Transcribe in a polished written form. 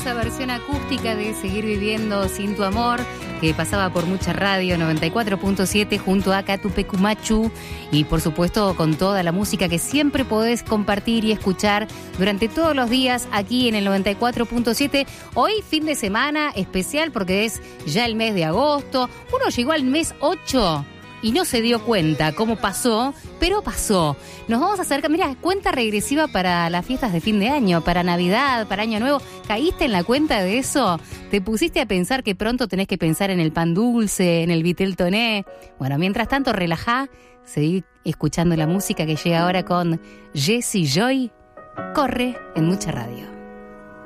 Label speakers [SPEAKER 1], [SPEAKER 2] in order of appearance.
[SPEAKER 1] hermosa versión acústica de Seguir Viviendo Sin Tu Amor, que pasaba por mucha radio, 94.7 junto a Catupecu Machu, y por supuesto con toda la música que siempre podés compartir y escuchar durante todos los días aquí en el 94.7. Hoy fin de semana especial porque es ya el mes de agosto. Uno llegó al mes 8 y no se dio cuenta cómo pasó, pero pasó. Nos vamos a acercar, mira, cuenta regresiva para las fiestas de fin de año, para Navidad, para Año Nuevo. ¿Caíste en la cuenta de eso? ¿Te pusiste a pensar que pronto tenés que pensar en el pan dulce, en el vitel toné? Bueno, mientras tanto, relajá, seguí escuchando la música que llega ahora con Jessie Joy. Corre en mucha radio.